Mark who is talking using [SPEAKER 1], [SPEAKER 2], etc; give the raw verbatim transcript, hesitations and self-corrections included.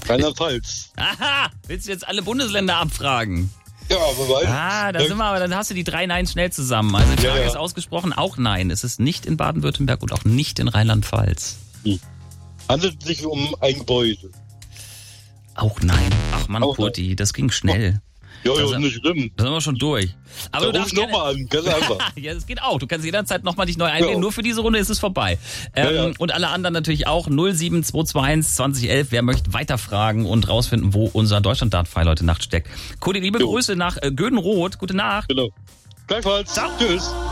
[SPEAKER 1] Rheinland-Pfalz.
[SPEAKER 2] Aha, willst du jetzt alle Bundesländer abfragen?
[SPEAKER 1] Ja, aber weil.
[SPEAKER 2] Ah, da sind wir aber, dann hast du die drei Nein schnell zusammen. Also die Frage ja, ja. ist ausgesprochen, auch Nein. Es ist nicht in Baden-Württemberg und auch nicht in Rheinland-Pfalz.
[SPEAKER 1] Hm. Handelt es sich um ein Gebäude?
[SPEAKER 2] Auch nein. Ach Mann, Kurti, das ging schnell.
[SPEAKER 1] Ja,
[SPEAKER 2] das,
[SPEAKER 1] ja, nicht schlimm.
[SPEAKER 2] Da sind wir schon durch. Aber
[SPEAKER 1] da
[SPEAKER 2] du darfst
[SPEAKER 1] nochmal an, ganz einfach.
[SPEAKER 2] Ja, das geht auch. Du kannst jederzeit nochmal dich neu einwählen. Ja. Nur für diese Runde ist es vorbei. Ähm,
[SPEAKER 1] ja, ja.
[SPEAKER 2] Und alle anderen natürlich auch. null sieben zwei zwei eins zwanzig elf. Wer möchte weiterfragen und rausfinden, wo unser Deutschland-Dart-Pfeil heute Nacht steckt. Kurti, liebe jo. Grüße nach äh, Gödenroth. Gute Nacht.
[SPEAKER 1] Genau. Gleichfalls.
[SPEAKER 2] Ciao.
[SPEAKER 1] Tschüss.